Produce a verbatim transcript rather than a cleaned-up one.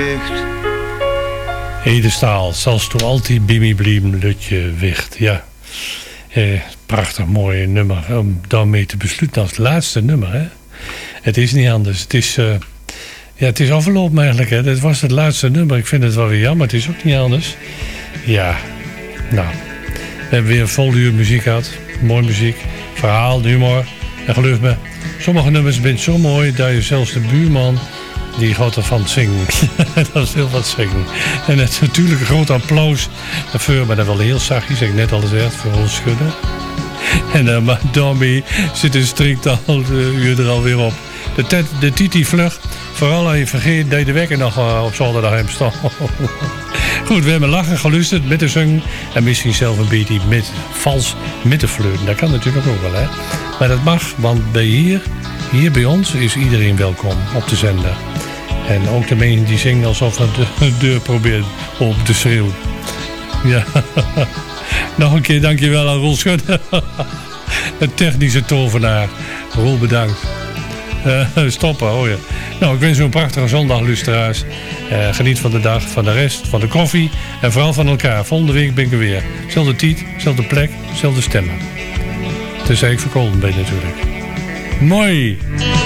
Edestaal, zelfs toen altijd Bimi Bliem Lutje Wicht. Ja, eh, prachtig mooi nummer om daarmee te besluiten als het laatste nummer. Hè? Het is niet anders. Het is, uh, ja, het is afgelopen eigenlijk. Hè? Dit was het laatste nummer. Ik vind het wel weer jammer. Het is ook niet anders. Ja, nou. We hebben weer een vol uur muziek gehad. Mooie muziek. Verhaal, humor. En geloof me, sommige nummers zijn zo mooi dat je zelfs de buurman... die gaat ervan zingen. Dat is heel wat zingen. En het is natuurlijk een groot applaus voor, maar dat wel heel zachtjes, zeg ik net al gezegd, voor ons schudden. En uh, maar daarmee zit een strikt al uh, uur er alweer op. De, tet, de Titi vlug, vooral als je vergeet dat je de wekker nog uh, op zaterdag hebt staan. Goed, we hebben lachen, geluisterd met de zingen en misschien zelf een beetje met, vals met de fleuten. Dat kan natuurlijk ook wel, hè. Maar dat mag, want bij hier, hier bij ons is iedereen welkom op de zender. En ook de mensen die zingen alsof ze de deur probeert op te schreeuwen. Ja. Nog een keer dankjewel aan Roel Schudder. Een technische tovenaar. Roel, bedankt. Uh, stoppen, oh ja. Nou, ik wens u een prachtige zondag, luisteraars. Uh, geniet van de dag, van de rest, van de koffie. En vooral van elkaar. Volgende week ben ik er weer. Zelfde tijd, zelfde plek, zelfde stemmen. Tenzij ik verkouden ben natuurlijk. Mooi!